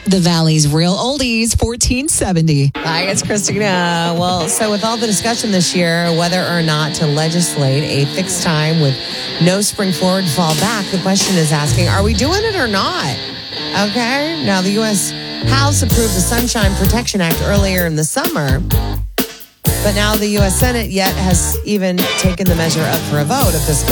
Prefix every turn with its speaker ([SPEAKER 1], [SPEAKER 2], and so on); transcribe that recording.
[SPEAKER 1] The Valley's Real Oldies, 1470.
[SPEAKER 2] Hi, it's Christina. Well, so with all the discussion this year, whether or not to legislate a fixed time with no spring forward, fall back, the question is asking, are we doing it or not? Okay. Now, the U.S. House approved the Sunshine Protection Act earlier in the summer, but now the U.S. Senate yet has even taken the measure up for a vote at this